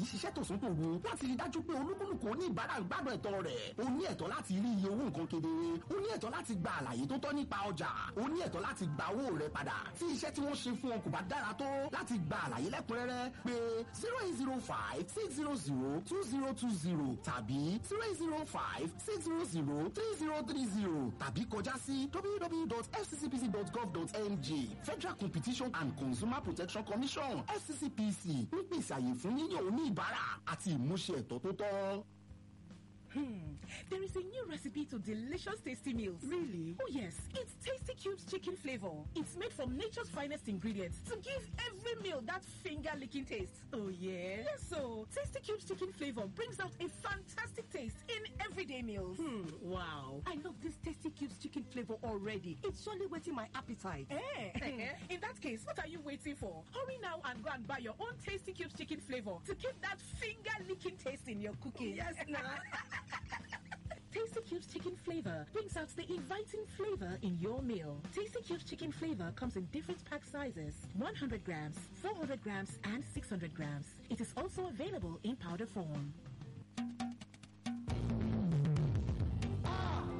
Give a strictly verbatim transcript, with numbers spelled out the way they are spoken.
ṣiṣẹ́ tòsán tòru láti rí dájú pé olúkúlùkù oníbàárà ń gbádùn ẹ̀tọ́ rẹ̀. O ní ẹ̀tọ́ láti rí iye owó nǹkan kedere. O ní ẹ̀tọ́ láti gba àlàyé tó tọ́ nípa ọjà. O ní ẹ̀tọ́ láti gba owó rẹ̀ padà. Tí iṣẹ́ tí wọ́n ṣe fún ọ kò bá dára tó, láti gba àlàyé lẹ́kùnrẹ́rẹ́ pé zero eight zero five six zero zero two zero two zero tàbí zero eight zero five six zero zero three zero three zero tàbí kọjá sí w w w dot f c c p c dot gov dot n g. Federal Competition and Consumer Protection Commission F C C P C ń pèsè àyè fún yíyan oníbàárà àti ìmúṣẹ ẹ̀tọ́ tó tọ́. Hmm, there is a new recipe to delicious tasty meals. Really? Oh yes, it's Tasty Cubes chicken flavor. It's made from nature's finest ingredients to give every meal that finger-licking taste. Oh yeah? Yes, so Tasty Cubes chicken flavor brings out a fantastic taste in everyday meals. Hmm, wow. I love this Tasty Cubes chicken flavor already. It's surely whetting my appetite. Eh? In that case, what are you waiting for? Hurry now and go and buy your own Tasty Cubes chicken flavor to keep that finger-licking taste in your cooking. Yes, nah. Tasty Cubes chicken flavor brings out the inviting flavor in your meal. Tasty Cubes chicken flavor comes in different pack sizes: one hundred grams, four hundred grams, and six hundred grams. It is also available in powder form.